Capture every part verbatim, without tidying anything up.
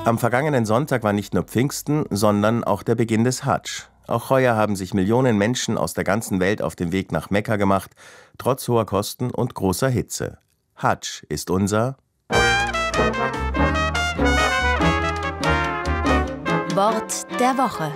Am vergangenen Sonntag war nicht nur Pfingsten, sondern auch der Beginn des Hadsch. Auch heuer haben sich Millionen Menschen aus der ganzen Welt auf den Weg nach Mekka gemacht, trotz hoher Kosten und großer Hitze. Hadsch ist unser Wort der Woche.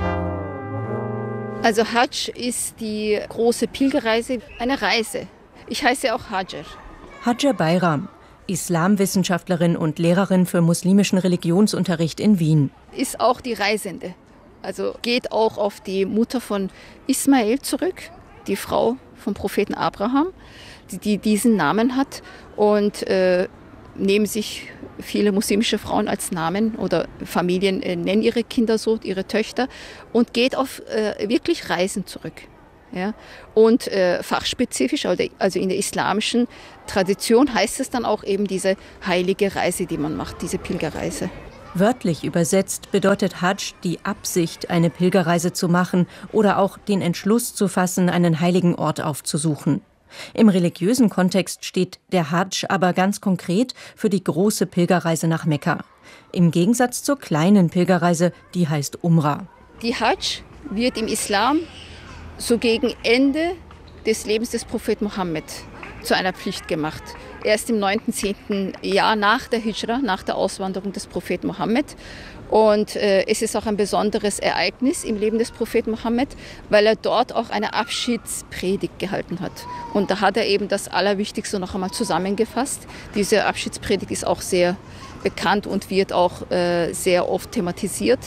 Also Hadsch ist die große Pilgerreise, eine Reise. Ich heiße auch Hajar. Hajar Bayram, Islamwissenschaftlerin und Lehrerin für muslimischen Religionsunterricht in Wien. Ist auch die Reisende. Also geht auch auf die Mutter von Ismael zurück, die Frau vom Propheten Abraham, die, die diesen Namen hat. Und äh, nehmen sich viele muslimische Frauen als Namen oder Familien äh, nennen ihre Kinder so, ihre Töchter. Und geht auf äh, wirklich Reisen zurück. Ja, und äh, fachspezifisch, also in der islamischen Tradition heißt es dann auch eben diese heilige Reise, die man macht, diese Pilgerreise. Wörtlich übersetzt bedeutet Hadsch die Absicht, eine Pilgerreise zu machen oder auch den Entschluss zu fassen, einen heiligen Ort aufzusuchen. Im religiösen Kontext steht der Hadsch aber ganz konkret für die große Pilgerreise nach Mekka. Im Gegensatz zur kleinen Pilgerreise, die heißt Umrah. Die Hadsch wird im Islam so gegen Ende des Lebens des Propheten Mohammed zu einer Pflicht gemacht. Erst im neunten, zehnten Jahr nach der Hijra, nach der Auswanderung des Propheten Mohammed. Und äh, es ist auch ein besonderes Ereignis im Leben des Propheten Mohammed, weil er dort auch eine Abschiedspredigt gehalten hat. Und da hat er eben das Allerwichtigste noch einmal zusammengefasst. Diese Abschiedspredigt ist auch sehr bekannt und wird auch äh, sehr oft thematisiert.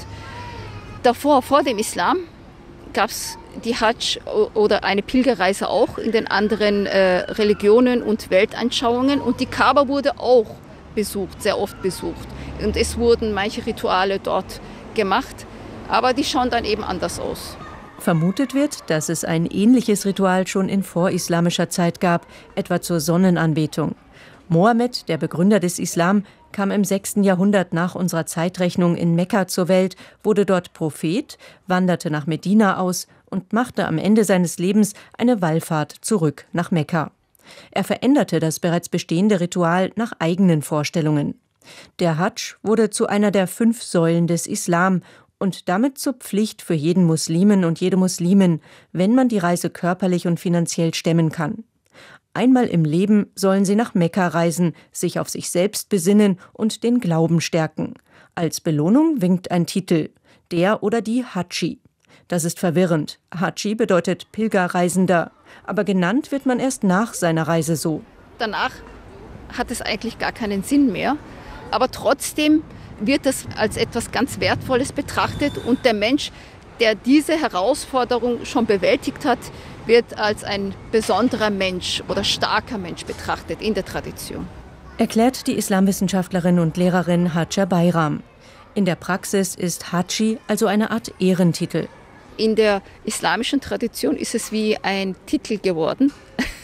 Davor, vor dem Islam, gab es die Hadsch oder eine Pilgerreise auch in den anderen äh, Religionen und Weltanschauungen. Und die Kaaba wurde auch besucht, sehr oft besucht. Und es wurden manche Rituale dort gemacht, aber die schauen dann eben anders aus. Vermutet wird, dass es ein ähnliches Ritual schon in vorislamischer Zeit gab, etwa zur Sonnenanbetung. Mohammed, der Begründer des Islam, kam im sechsten Jahrhundert nach unserer Zeitrechnung in Mekka zur Welt, wurde dort Prophet, wanderte nach Medina aus und machte am Ende seines Lebens eine Wallfahrt zurück nach Mekka. Er veränderte das bereits bestehende Ritual nach eigenen Vorstellungen. Der Hadsch wurde zu einer der fünf Säulen des Islam und damit zur Pflicht für jeden Muslimen und jede Muslimin, wenn man die Reise körperlich und finanziell stemmen kann. Einmal im Leben sollen sie nach Mekka reisen, sich auf sich selbst besinnen und den Glauben stärken. Als Belohnung winkt ein Titel, der oder die Hadschi. Das ist verwirrend. Hadschi bedeutet Pilgerreisender, aber genannt wird man erst nach seiner Reise so. Danach hat es eigentlich gar keinen Sinn mehr, aber trotzdem wird es als etwas ganz Wertvolles betrachtet und der Mensch, der diese Herausforderung schon bewältigt hat, wird als ein besonderer Mensch oder starker Mensch betrachtet in der Tradition. Erklärt die Islamwissenschaftlerin und Lehrerin Hajar Bayram. In der Praxis ist Hadschi also eine Art Ehrentitel. In der islamischen Tradition ist es wie ein Titel geworden.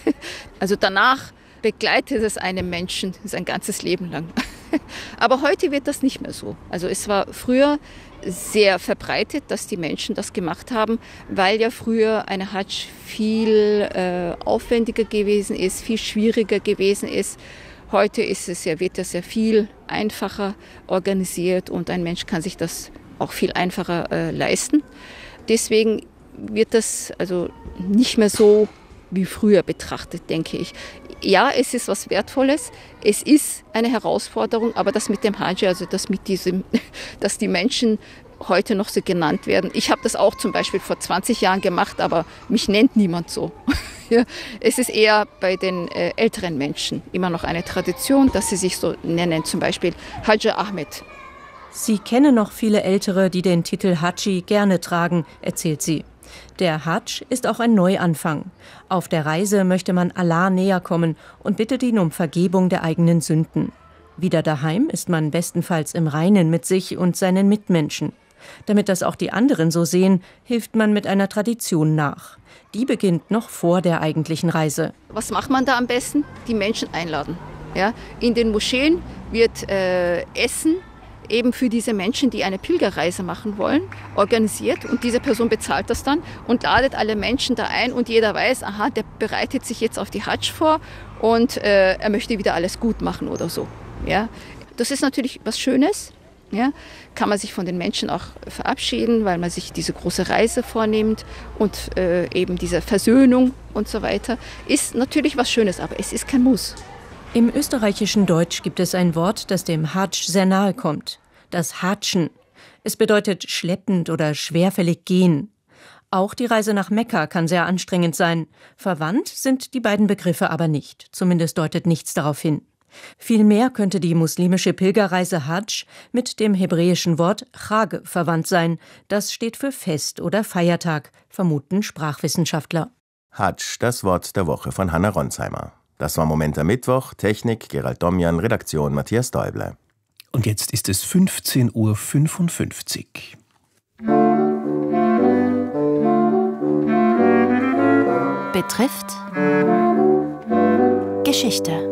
Also danach begleitet es einen Menschen sein ganzes Leben lang. Aber heute wird das nicht mehr so. Also es war früher sehr verbreitet, dass die Menschen das gemacht haben, weil ja früher eine Hadsch viel äh, aufwendiger gewesen ist, viel schwieriger gewesen ist. Heute ist es ja, wird das ja viel einfacher organisiert und ein Mensch kann sich das auch viel einfacher äh, leisten. Deswegen wird das also nicht mehr so wie früher betrachtet, denke ich. Ja, es ist was Wertvolles, es ist eine Herausforderung, aber das mit dem Hadsch, also das mit diesem, dass die Menschen heute noch so genannt werden. Ich habe das auch zum Beispiel vor zwanzig Jahren gemacht, aber mich nennt niemand so. Ja, es ist eher bei den äh, älteren Menschen immer noch eine Tradition, dass sie sich so nennen, zum Beispiel Hajar Ahmed. Sie kennen noch viele Ältere, die den Titel Hadschi gerne tragen, erzählt sie. Der Hadsch ist auch ein Neuanfang. Auf der Reise möchte man Allah näher kommen und bittet ihn um Vergebung der eigenen Sünden. Wieder daheim ist man bestenfalls im Reinen mit sich und seinen Mitmenschen. Damit das auch die anderen so sehen, hilft man mit einer Tradition nach. Die beginnt noch vor der eigentlichen Reise. Was macht man da am besten? Die Menschen einladen. Ja? In den Moscheen wird äh, Essen eben für diese Menschen, die eine Pilgerreise machen wollen, organisiert und diese Person bezahlt das dann und ladet alle Menschen da ein und jeder weiß, aha, der bereitet sich jetzt auf die Hadsch vor und äh, er möchte wieder alles gut machen oder so. Ja? Das ist natürlich was Schönes, Ja, kann man sich von den Menschen auch verabschieden, weil man sich diese große Reise vornimmt und äh, eben diese Versöhnung und so weiter, ist natürlich was Schönes, aber es ist kein Muss. Im österreichischen Deutsch gibt es ein Wort, das dem Hadsch sehr nahe kommt, das Hatschen. Es bedeutet schleppend oder schwerfällig gehen. Auch die Reise nach Mekka kann sehr anstrengend sein. Verwandt sind die beiden Begriffe aber nicht, zumindest deutet nichts darauf hin. Vielmehr könnte die muslimische Pilgerreise Hadsch mit dem hebräischen Wort Chag verwandt sein. Das steht für Fest oder Feiertag, vermuten Sprachwissenschaftler. Hadsch, das Wort der Woche von Hanna Ronsheimer. Das war Moment am Mittwoch. Technik Gerald Domjan, Redaktion Matthias Däuble. Und jetzt ist es fünfzehn Uhr fünfundfünfzig. Betrifft Geschichte.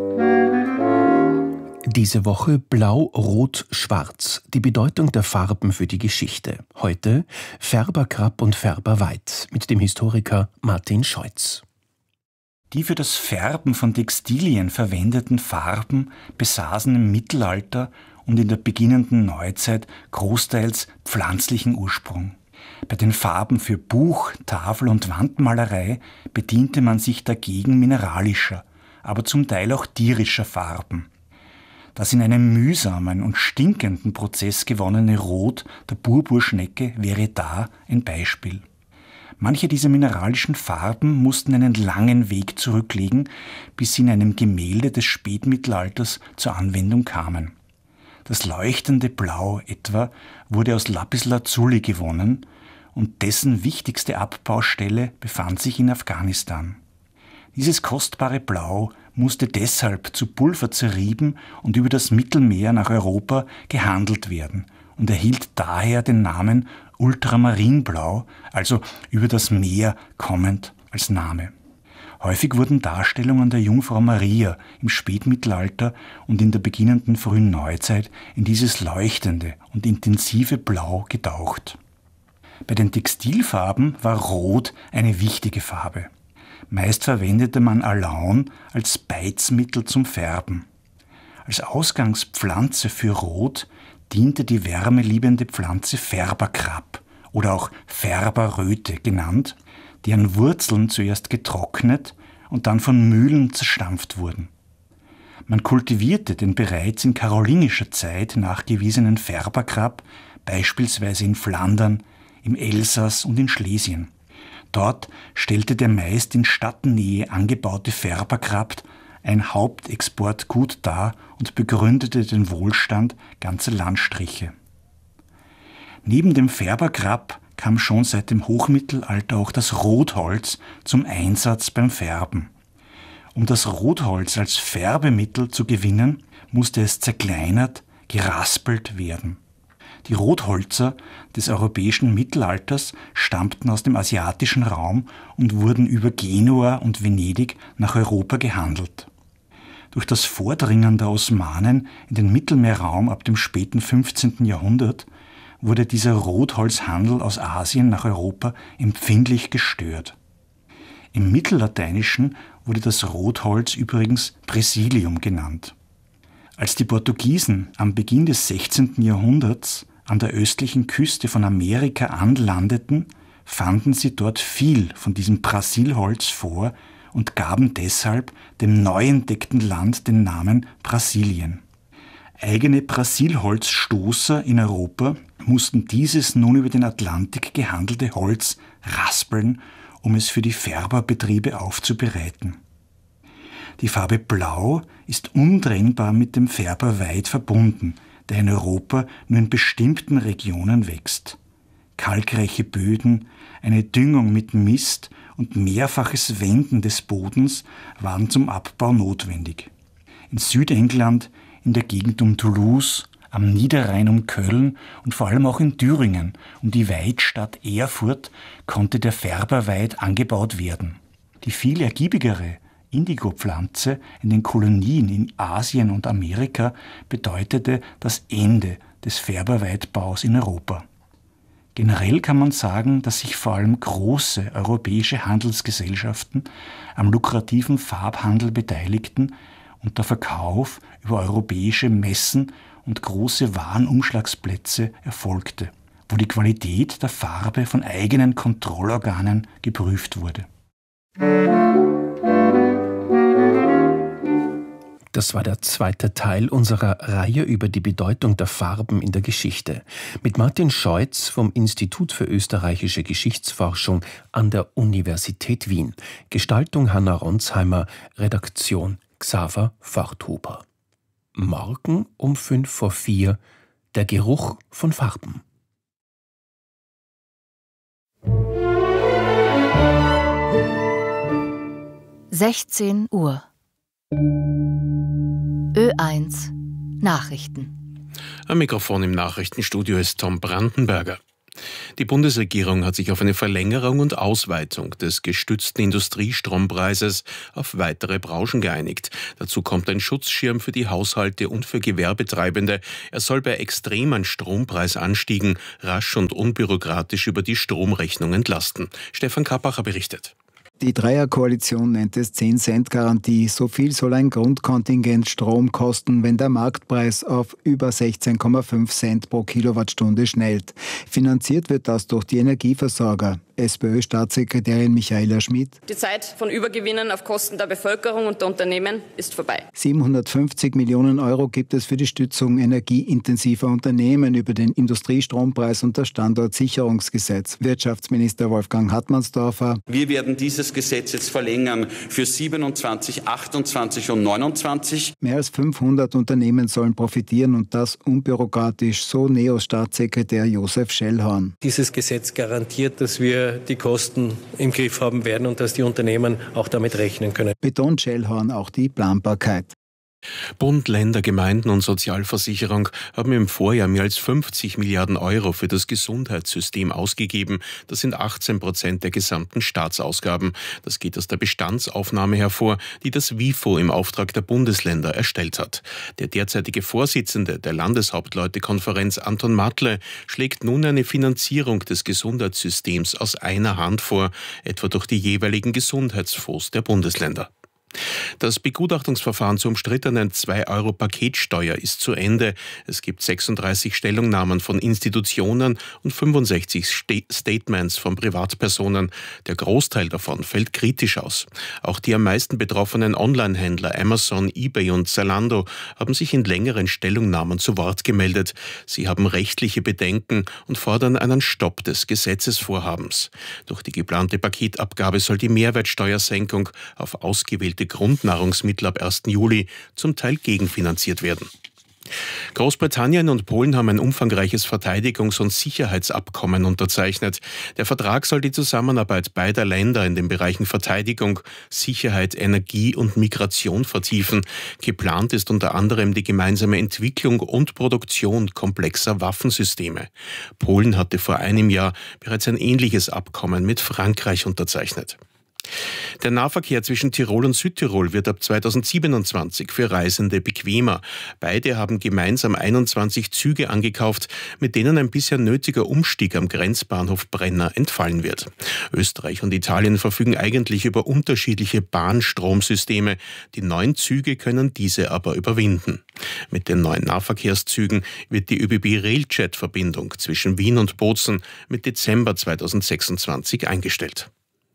Diese Woche Blau, Rot, Schwarz. Die Bedeutung der Farben für die Geschichte. Heute Färberkrapp und Färberweid mit dem Historiker Martin Scheutz. Die für das Färben von Textilien verwendeten Farben besaßen im Mittelalter und in der beginnenden Neuzeit großteils pflanzlichen Ursprung. Bei den Farben für Buch-, Tafel- und Wandmalerei bediente man sich dagegen mineralischer, aber zum Teil auch tierischer Farben. Das in einem mühsamen und stinkenden Prozess gewonnene Rot der Purpurschnecke wäre da ein Beispiel. Manche dieser mineralischen Farben mussten einen langen Weg zurücklegen, bis sie in einem Gemälde des Spätmittelalters zur Anwendung kamen. Das leuchtende Blau etwa wurde aus Lapislazuli gewonnen und dessen wichtigste Abbaustelle befand sich in Afghanistan. Dieses kostbare Blau musste deshalb zu Pulver zerrieben und über das Mittelmeer nach Europa gehandelt werden und erhielt daher den Namen Ultramarinblau, also über das Meer kommend als Name. Häufig wurden Darstellungen der Jungfrau Maria im Spätmittelalter und in der beginnenden frühen Neuzeit in dieses leuchtende und intensive Blau getaucht. Bei den Textilfarben war Rot eine wichtige Farbe. Meist verwendete man Alaun als Beizmittel zum Färben. Als Ausgangspflanze für Rot diente die wärmeliebende Pflanze Färberkrapp oder auch Färberröte genannt, deren Wurzeln zuerst getrocknet und dann von Mühlen zerstampft wurden. Man kultivierte den bereits in karolingischer Zeit nachgewiesenen Färberkrapp beispielsweise in Flandern, im Elsass und in Schlesien. Dort stellte der meist in Stadtnähe angebaute Färberkrapp ein Hauptexportgut dar und begründete den Wohlstand ganzer Landstriche. Neben dem Färberkrapp kam schon seit dem Hochmittelalter auch das Rotholz zum Einsatz beim Färben. Um das Rotholz als Färbemittel zu gewinnen, musste es zerkleinert, geraspelt werden. Die Rotholzer des europäischen Mittelalters stammten aus dem asiatischen Raum und wurden über Genua und Venedig nach Europa gehandelt. Durch das Vordringen der Osmanen in den Mittelmeerraum ab dem späten fünfzehnten Jahrhundert wurde dieser Rotholzhandel aus Asien nach Europa empfindlich gestört. Im Mittellateinischen wurde das Rotholz übrigens Presilium genannt. Als die Portugiesen am Beginn des sechzehnten Jahrhunderts an der östlichen Küste von Amerika anlandeten, fanden sie dort viel von diesem Brasilholz vor und gaben deshalb dem neu entdeckten Land den Namen Brasilien. Eigene Brasilholzstoßer in Europa mussten dieses nun über den Atlantik gehandelte Holz raspeln, um es für die Färberbetriebe aufzubereiten. Die Farbe Blau ist untrennbar mit dem Färberweid verbunden, der in Europa nur in bestimmten Regionen wächst. Kalkreiche Böden, eine Düngung mit Mist und mehrfaches Wenden des Bodens waren zum Abbau notwendig. In Südengland, in der Gegend um Toulouse, am Niederrhein um Köln und vor allem auch in Thüringen um die Weidstadt Erfurt konnte der Färberweid angebaut werden. Die viel ergiebigere Indigopflanze in den Kolonien in Asien und Amerika bedeutete das Ende des Färberweidbaus in Europa. Generell kann man sagen, dass sich vor allem große europäische Handelsgesellschaften am lukrativen Farbhandel beteiligten und der Verkauf über europäische Messen und große Warenumschlagsplätze erfolgte, wo die Qualität der Farbe von eigenen Kontrollorganen geprüft wurde. Das war der zweite Teil unserer Reihe über die Bedeutung der Farben in der Geschichte. Mit Martin Scheutz vom Institut für österreichische Geschichtsforschung an der Universität Wien. Gestaltung Hanna Ronsheimer, Redaktion Xaver Forthuber. Morgen um fünf vor vier der Geruch von Farben. sechzehn Uhr. Ö eins Nachrichten. Am Mikrofon im Nachrichtenstudio ist Tom Brandenberger. Die Bundesregierung hat sich auf eine Verlängerung und Ausweitung des gestützten Industriestrompreises auf weitere Branchen geeinigt. Dazu kommt ein Schutzschirm für die Haushalte und für Gewerbetreibende. Er soll bei extremen Strompreisanstiegen rasch und unbürokratisch über die Stromrechnung entlasten. Stefan Kappacher berichtet. Die Dreierkoalition nennt es zehn Cent Garantie. So viel soll ein Grundkontingent Strom kosten, wenn der Marktpreis auf über sechzehn Komma fünf Cent pro Kilowattstunde schnellt. Finanziert wird das durch die Energieversorger. SPÖ-Staatssekretärin Michaela Schmidt. Die Zeit von Übergewinnen auf Kosten der Bevölkerung und der Unternehmen ist vorbei. siebenhundertfünfzig Millionen Euro gibt es für die Stützung energieintensiver Unternehmen über den Industriestrompreis und das Standortsicherungsgesetz. Wirtschaftsminister Wolfgang Hartmannsdorfer. Wir werden dieses Gesetz jetzt verlängern für siebenundzwanzig, achtundzwanzig und neunundzwanzig. Mehr als fünfhundert Unternehmen sollen profitieren und das unbürokratisch, so Neo-Staatssekretär Josef Schellhorn. Dieses Gesetz garantiert, dass wir die Kosten im Griff haben werden und dass die Unternehmen auch damit rechnen können. Betont Schellhorn auch die Planbarkeit. Bund, Länder, Gemeinden und Sozialversicherung haben im Vorjahr mehr als fünfzig Milliarden Euro für das Gesundheitssystem ausgegeben. Das sind achtzehn Prozent der gesamten Staatsausgaben. Das geht aus der Bestandsaufnahme hervor, die das WIFO im Auftrag der Bundesländer erstellt hat. Der derzeitige Vorsitzende der Landeshauptleutekonferenz, Anton Matle, schlägt nun eine Finanzierung des Gesundheitssystems aus einer Hand vor, etwa durch die jeweiligen Gesundheitsfonds der Bundesländer. Das Begutachtungsverfahren zur umstrittenen zwei Euro Paketsteuer ist zu Ende. Es gibt sechsunddreißig Stellungnahmen von Institutionen und fünfundsechzig St- Statements von Privatpersonen. Der Großteil davon fällt kritisch aus. Auch die am meisten betroffenen Online-Händler Amazon, eBay und Zalando haben sich in längeren Stellungnahmen zu Wort gemeldet. Sie haben rechtliche Bedenken und fordern einen Stopp des Gesetzesvorhabens. Durch die geplante Paketabgabe soll die Mehrwertsteuersenkung auf ausgewählte Grundnahrungsmittel ab ersten Juli zum Teil gegenfinanziert werden. Großbritannien und Polen haben ein umfangreiches Verteidigungs- und Sicherheitsabkommen unterzeichnet. Der Vertrag soll die Zusammenarbeit beider Länder in den Bereichen Verteidigung, Sicherheit, Energie und Migration vertiefen. Geplant ist unter anderem die gemeinsame Entwicklung und Produktion komplexer Waffensysteme. Polen hatte vor einem Jahr bereits ein ähnliches Abkommen mit Frankreich unterzeichnet. Der Nahverkehr zwischen Tirol und Südtirol wird ab zweitausendsiebenundzwanzig für Reisende bequemer. Beide haben gemeinsam einundzwanzig Züge angekauft, mit denen ein bisher nötiger Umstieg am Grenzbahnhof Brenner entfallen wird. Österreich und Italien verfügen eigentlich über unterschiedliche Bahnstromsysteme. Die neuen Züge können diese aber überwinden. Mit den neuen Nahverkehrszügen wird die ÖBB Railjet-Verbindung zwischen Wien und Bozen mit Dezember zweitausendsechsundzwanzig eingestellt.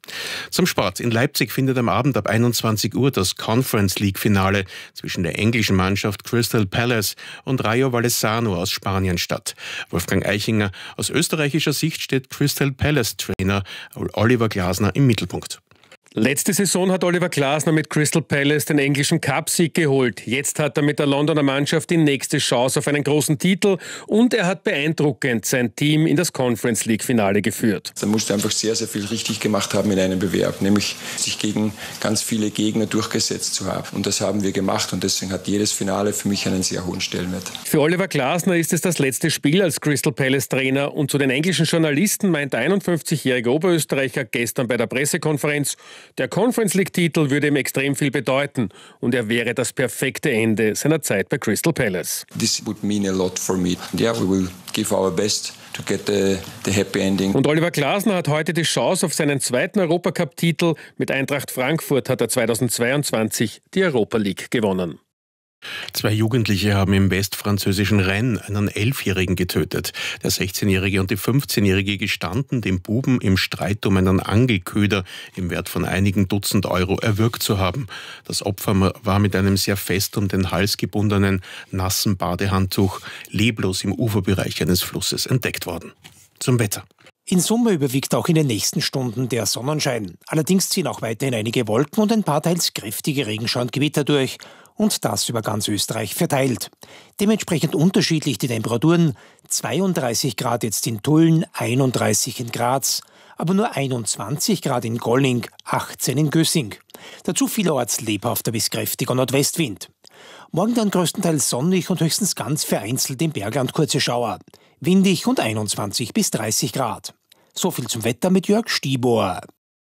Zum Sport. In Leipzig findet am Abend ab einundzwanzig Uhr das Conference League Finale zwischen der englischen Mannschaft Crystal Palace und Rayo Vallecano aus Spanien statt. Wolfgang Eichinger: Aus österreichischer Sicht steht Crystal Palace Trainer Oliver Glasner im Mittelpunkt. Letzte Saison hat Oliver Glasner mit Crystal Palace den englischen Cup-Sieg geholt. Jetzt hat er mit der Londoner Mannschaft die nächste Chance auf einen großen Titel und er hat beeindruckend sein Team in das Conference League-Finale geführt. Er musste einfach sehr, sehr viel richtig gemacht haben in einem Bewerb, nämlich sich gegen ganz viele Gegner durchgesetzt zu haben. Und das haben wir gemacht und deswegen hat jedes Finale für mich einen sehr hohen Stellenwert. Für Oliver Glasner ist es das letzte Spiel als Crystal Palace-Trainer und zu den englischen Journalisten meint der einundfünfzigjährige Oberösterreicher gestern bei der Pressekonferenz, der Conference League-Titel würde ihm extrem viel bedeuten und er wäre das perfekte Ende seiner Zeit bei Crystal Palace. This would mean a lot for me. Yeah, we will give our best to get the, the happy ending. Und Oliver Glasner hat heute die Chance auf seinen zweiten Europacup-Titel. Mit Eintracht Frankfurt hat er zweitausendzweiundzwanzig die Europa League gewonnen. Zwei Jugendliche haben im westfranzösischen Rennes einen Elfjährigen getötet. Der sechzehnjährige und die fünfzehnjährige gestanden, dem Buben im Streit um einen Angelköder im Wert von einigen Dutzend Euro erwürgt zu haben. Das Opfer war mit einem sehr fest um den Hals gebundenen, nassen Badehandtuch leblos im Uferbereich eines Flusses entdeckt worden. Zum Wetter. In Summe überwiegt auch in den nächsten Stunden der Sonnenschein. Allerdings ziehen auch weiterhin einige Wolken und ein paar teils kräftige Regenschauer und Gewitter durch. Und das über ganz Österreich verteilt. Dementsprechend unterschiedlich die Temperaturen. zweiunddreißig Grad jetzt in Tulln, einunddreißig in Graz, aber nur einundzwanzig Grad in Golling, achtzehn in Gössing. Dazu vielerorts lebhafter bis kräftiger Nordwestwind. Morgen dann größtenteils sonnig und höchstens ganz vereinzelt im Bergland kurze Schauer. Windig und einundzwanzig bis dreißig Grad. So viel zum Wetter mit Jörg Stiebohr.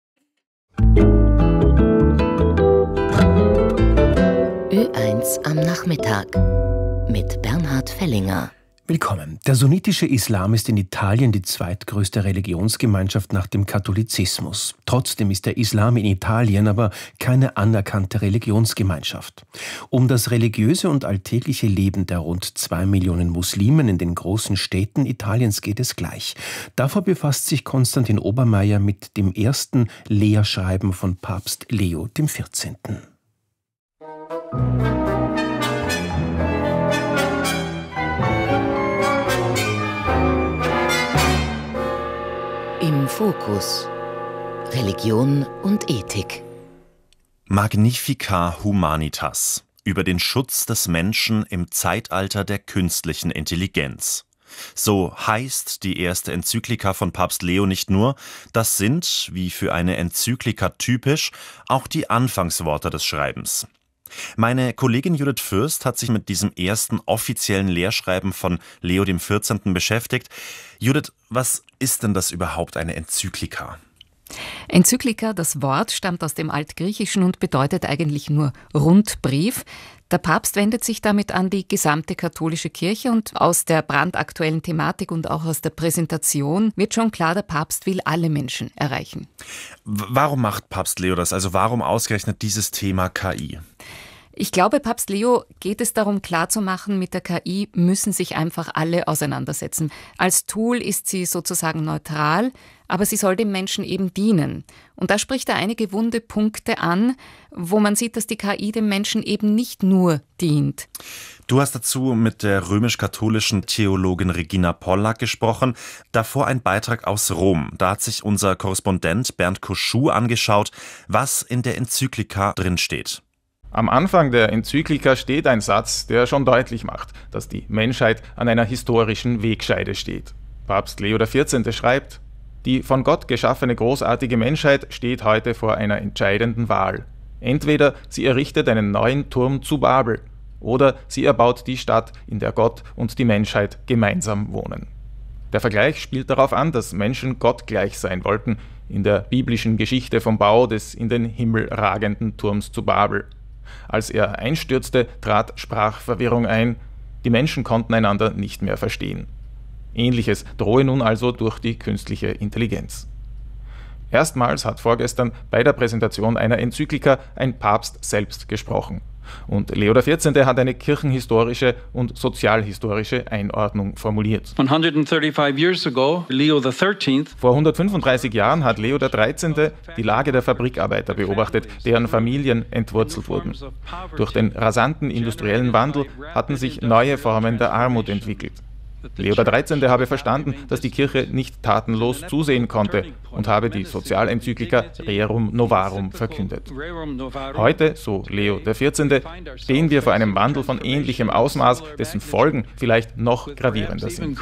Ö eins am Nachmittag mit Bernhard Fellinger. Willkommen. Der sunnitische Islam ist in Italien die zweitgrößte Religionsgemeinschaft nach dem Katholizismus. Trotzdem ist der Islam in Italien aber keine anerkannte Religionsgemeinschaft. Um das religiöse und alltägliche Leben der rund zwei Millionen Muslimen in den großen Städten Italiens geht es gleich. Davor befasst sich Konstantin Obermeier mit dem ersten Lehrschreiben von Papst Leo der vierzehnte. Im Fokus Religion und Ethik. Magnifica Humanitas über den Schutz des Menschen im Zeitalter der künstlichen Intelligenz. So heißt die erste Enzyklika von Papst Leo nicht nur, das sind, wie für eine Enzyklika typisch, auch die Anfangsworte des Schreibens. Meine Kollegin Judith Fürst hat sich mit diesem ersten offiziellen Lehrschreiben von Leo der vierzehnte beschäftigt. Judith, was ist denn das überhaupt, eine Enzyklika? Enzyklika, das Wort, stammt aus dem Altgriechischen und bedeutet eigentlich nur Rundbrief. Der Papst wendet sich damit an die gesamte katholische Kirche und aus der brandaktuellen Thematik und auch aus der Präsentation wird schon klar, der Papst will alle Menschen erreichen. Warum macht Papst Leo das? Also warum ausgerechnet dieses Thema K I? Ich glaube, Papst Leo geht es darum klarzumachen, mit der K I müssen sich einfach alle auseinandersetzen. Als Tool ist sie sozusagen neutral, aber sie soll dem Menschen eben dienen. Und da spricht er einige wunde Punkte an, wo man sieht, dass die K I dem Menschen eben nicht nur dient. Du hast dazu mit der römisch-katholischen Theologin Regina Pollack gesprochen. Davor ein Beitrag aus Rom. Da hat sich unser Korrespondent Bernd Koschou angeschaut, was in der Enzyklika drinsteht. Am Anfang der Enzyklika steht ein Satz, der schon deutlich macht, dass die Menschheit an einer historischen Wegscheide steht. Papst Leo der vierzehnte schreibt: Die von Gott geschaffene großartige Menschheit steht heute vor einer entscheidenden Wahl. Entweder sie errichtet einen neuen Turm zu Babel, oder sie erbaut die Stadt, in der Gott und die Menschheit gemeinsam wohnen. Der Vergleich spielt darauf an, dass Menschen Gott gleich sein wollten, in der biblischen Geschichte vom Bau des in den Himmel ragenden Turms zu Babel. Als er einstürzte, trat Sprachverwirrung ein. Die Menschen konnten einander nicht mehr verstehen. Ähnliches drohe nun also durch die künstliche Intelligenz. Erstmals hat vorgestern bei der Präsentation einer Enzyklika ein Papst selbst gesprochen. Und Leo der vierzehnte hat eine kirchenhistorische und sozialhistorische Einordnung formuliert. one hundred thirty-five years ago, Leo the thirteenth Vor hundertfünfunddreißig Jahren hat Leo der dreizehnte die Lage der Fabrikarbeiter beobachtet, deren Familien entwurzelt wurden. Durch den rasanten industriellen Wandel hatten sich neue Formen der Armut entwickelt. Leo der dreizehnte habe verstanden, dass die Kirche nicht tatenlos zusehen konnte und habe die Sozialenzyklika Rerum Novarum verkündet. Heute, so Leo der vierzehnte, stehen wir vor einem Wandel von ähnlichem Ausmaß, dessen Folgen vielleicht noch gravierender sind.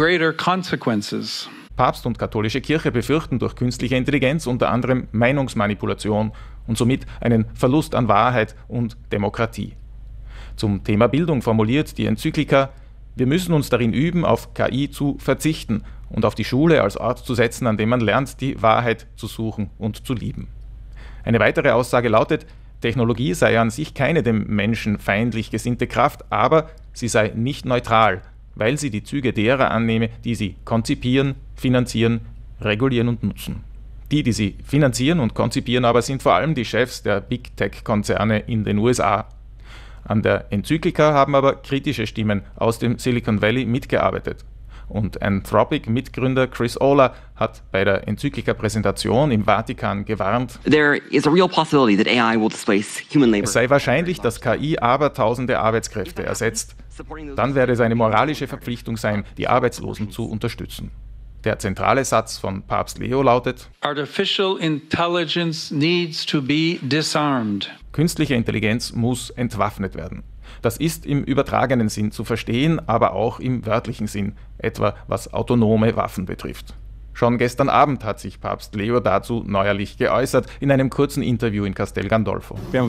Papst und katholische Kirche befürchten durch künstliche Intelligenz unter anderem Meinungsmanipulation und somit einen Verlust an Wahrheit und Demokratie. Zum Thema Bildung formuliert die Enzyklika: Wir müssen uns darin üben, auf K I zu verzichten und auf die Schule als Ort zu setzen, an dem man lernt, die Wahrheit zu suchen und zu lieben. Eine weitere Aussage lautet, Technologie sei an sich keine dem Menschen feindlich gesinnte Kraft, aber sie sei nicht neutral, weil sie die Züge derer annehme, die sie konzipieren, finanzieren, regulieren und nutzen. Die, die sie finanzieren und konzipieren, aber sind vor allem die Chefs der Big-Tech-Konzerne in den U S A. An der Enzyklika haben aber kritische Stimmen aus dem Silicon Valley mitgearbeitet. Und Anthropic-Mitgründer Chris Olah hat bei der Enzyklika-Präsentation im Vatikan gewarnt, There is a real possibility that A I will displace human labor. Es sei wahrscheinlich, dass K I abertausende Arbeitskräfte ersetzt. Dann werde es eine moralische Verpflichtung sein, die Arbeitslosen zu unterstützen. Der zentrale Satz von Papst Leo lautet: Artificial intelligence needs to be disarmed. Künstliche Intelligenz muss entwaffnet werden. Das ist im übertragenen Sinn zu verstehen, aber auch im wörtlichen Sinn, etwa was autonome Waffen betrifft. Schon gestern Abend hat sich Papst Leo dazu neuerlich geäußert, in einem kurzen Interview in Castel Gandolfo. Wir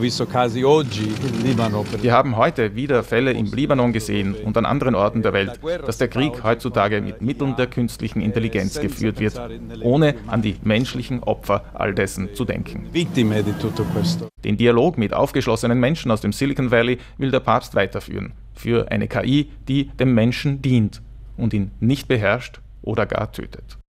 haben heute wieder Fälle im Libanon gesehen und an anderen Orten der Welt, dass der Krieg heutzutage mit Mitteln der künstlichen Intelligenz geführt wird, ohne an die menschlichen Opfer all dessen zu denken. Den Dialog mit aufgeschlossenen Menschen aus dem Silicon Valley will der Papst weiterführen, für eine K I, die dem Menschen dient und ihn nicht beherrscht oder gar tötet.